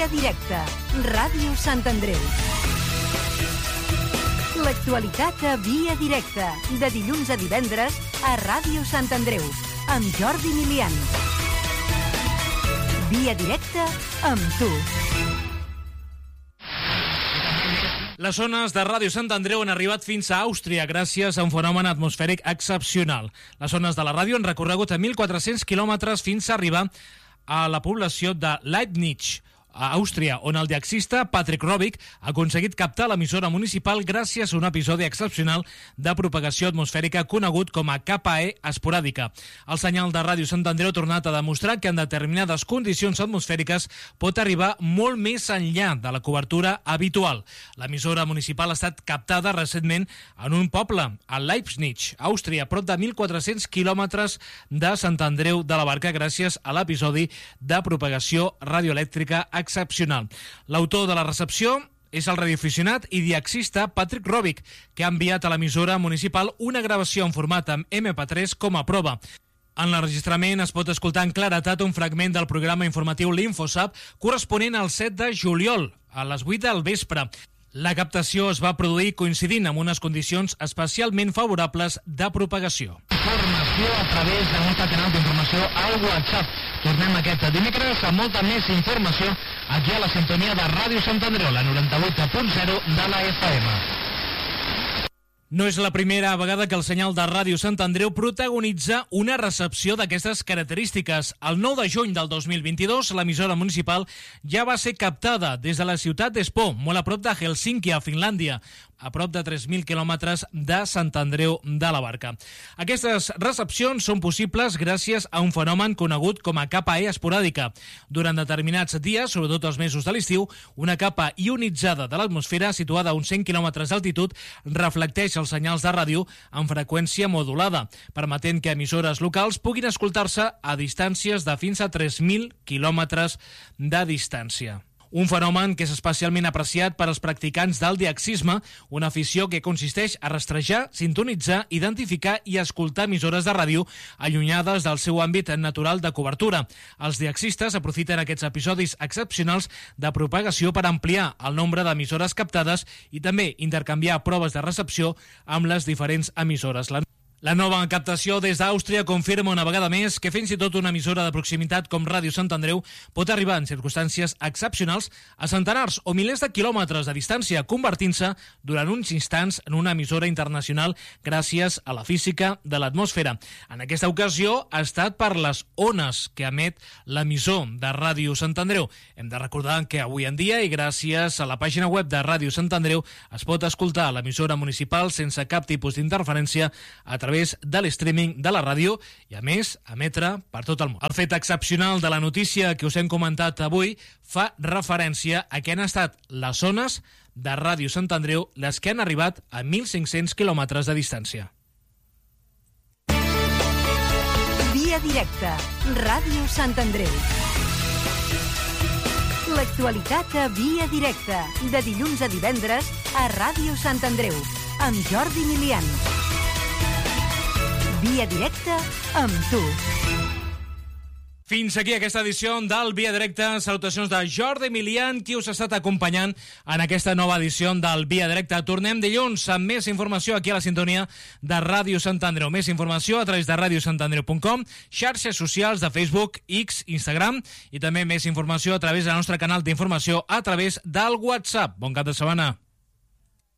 directa. Ràdio Sant Andreu. L'actualitat a Via Directa. De dilluns a divendres a Ràdio Sant Andreu. Amb Jordi Milian. Via Directa amb tu. Les zones de Ràdio Sant Andreu han arribat fins a Àustria gràcies a un fenomen atmosfèric excepcional. Les zones de la ràdio han recorregut a 1.400 quilòmetres fins a arribar a la població de Leibnitz, a Àustria, on el diaxista Patrick Robic ha aconseguit captar l'emissora municipal gràcies a un episodi excepcional de propagació atmosfèrica conegut com a KPE esporàdica. El senyal de Ràdio Sant Andreu ha tornat a demostrar que en determinades condicions atmosfèriques pot arribar molt més enllà de la cobertura habitual. L'emissora municipal ha estat captada recentment en un poble, a Leibnitz, Àustria, prop de 1.400 quilòmetres de Sant Andreu de la Barca, gràcies a l'episodi de propagació radioelèctrica excepcional. L'autor de la recepció és el radioaficionat i diaxista Patrick Robic, que ha enviat a l'emissora municipal una gravació en format amb MP3 com a prova. En l'enregistrament es pot escoltar en claretat un fragment del programa informatiu l'Infosap corresponent al 7 de juliol, a les 8 del vespre. La captació es va produir coincidint amb unes condicions especialment favorables de propagació. Informació a través del nostre canal d'informació al WhatsApp. Tornem aquest dimecres amb molta més informació aquí a la sintonia de Ràdio Sant Andreu, la 98.0 de la FM. No és la primera vegada que el senyal de Ràdio Sant Andreu protagonitza una recepció d'aquestes característiques. El 9 de juny del 2022, l'emissora municipal ja va ser captada des de la ciutat d'Espoo, molt a prop de Hèlsinki, a Finlàndia, a prop de 3.000 quilòmetres de Sant Andreu de la Barca. Aquestes recepcions són possibles gràcies a un fenomen conegut com a capa E esporàdica. Durant determinats dies, sobretot els mesos de l'estiu, una capa ionitzada de l'atmosfera situada a uns 100 quilòmetres d'altitud reflecteix els senyals de ràdio en freqüència modulada, permetent que emissores locals puguin escoltar-se a distàncies de fins a 3.000 quilòmetres de distància. Un fenomen que és especialment apreciat per als practicants del diaxisme, una afició que consisteix a rastrejar, sintonitzar, identificar i escoltar emissores de ràdio allunyades del seu àmbit natural de cobertura. Els diaxistes aprofiten aquests episodis excepcionals de propagació per ampliar el nombre d'emissores captades i també intercanviar proves de recepció amb les diferents emissores. La nova captació des d'Àustria confirma una vegada més que fins i tot una emissora de proximitat com Ràdio Sant Andreu pot arribar en circumstàncies excepcionals a centenars o milers de quilòmetres de distància, convertint-se durant uns instants en una emissora internacional gràcies a la física de l'atmosfera. En aquesta ocasió ha estat per les ones que emet l'emissor de Ràdio Sant Andreu. Hem de recordar que avui en dia, i gràcies a la pàgina web de Ràdio Sant Andreu, es pot escoltar l'emissora municipal sense cap tipus d'interferència a través de l'streaming de la ràdio i, a més, emetre per tot el món. El fet excepcional de la notícia que us hem comentat avui fa referència a que han estat les zones de Ràdio Sant Andreu les que han arribat a 1.500 quilòmetres de distància. Via Directa, Ràdio Sant Andreu. L'actualitat a Via Directa, de dilluns a divendres a Ràdio Sant Andreu, amb Jordi Milian. Via Directa amb tu. Fins aquí aquesta edició del Via Directa. Salutacions de Jordi Milian, qui us ha estat acompanyant en aquesta nova edició del Via Directa. Tornem dilluns amb més informació aquí a la sintonia de Ràdio Sant Andreu. Més informació a través de radiosantandreu.com, xarxes socials de Facebook, X, Instagram i també més informació a través del nostre canal d'informació a través del WhatsApp. Bon cap de setmana.